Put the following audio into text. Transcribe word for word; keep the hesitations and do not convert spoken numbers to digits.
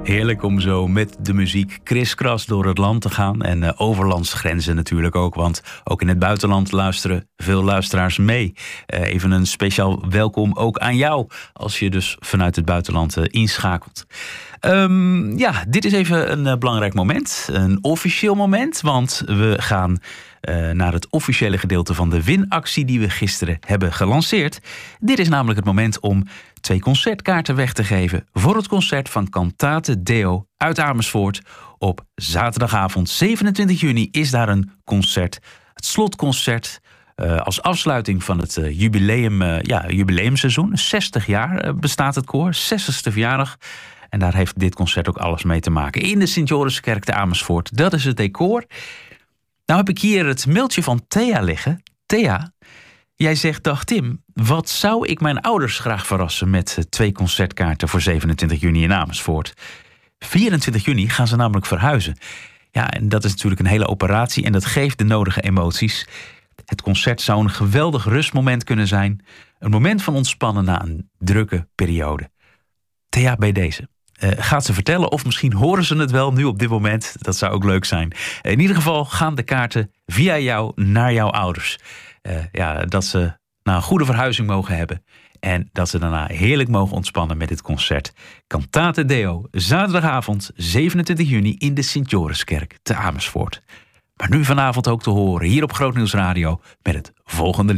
Heerlijk om zo met de muziek kriskras door het land te gaan. En uh, over landsgrenzen natuurlijk ook. Want ook in het buitenland luisteren veel luisteraars mee. Uh, even een speciaal welkom ook aan jou. Als je dus vanuit het buitenland uh, inschakelt. Um, ja, dit is even een uh, belangrijk moment. Een officieel moment. Want we gaan uh, naar het officiële gedeelte van de winactie die we gisteren hebben gelanceerd. Dit is namelijk het moment om twee concertkaarten weg te geven voor het concert van Cantate Deo uit Amersfoort. Op zaterdagavond zevenentwintig juni is daar een concert. Het slotconcert uh, als afsluiting van het uh, jubileum, uh, ja, jubileumseizoen. zestig jaar uh, bestaat het koor, zestigste verjaardag. En daar heeft dit concert ook alles mee te maken. In de Sint-Joriskerk te Amersfoort. Dat is het decor. Nou heb ik hier het mailtje van Thea liggen. Thea, jij zegt, dag Tim, wat zou ik mijn ouders graag verrassen met twee concertkaarten voor zevenentwintig juni in Amersfoort. vierentwintig juni gaan ze namelijk verhuizen. Ja, en dat is natuurlijk een hele operatie en dat geeft de nodige emoties. Het concert zou een geweldig rustmoment kunnen zijn. Een moment van ontspannen na een drukke periode. Thea, bij deze. Uh, gaat ze vertellen of misschien horen ze het wel nu op dit moment. Dat zou ook leuk zijn. Uh, in ieder geval gaan de kaarten via jou naar jouw ouders. Uh, ja, dat ze nou, een goede verhuizing mogen hebben. En dat ze daarna heerlijk mogen ontspannen met dit concert. Cantate Deo, zaterdagavond zevenentwintig juni in de Sint-Joriskerk te Amersfoort. Maar nu vanavond ook te horen hier op Groot Nieuws Radio met het volgende lied.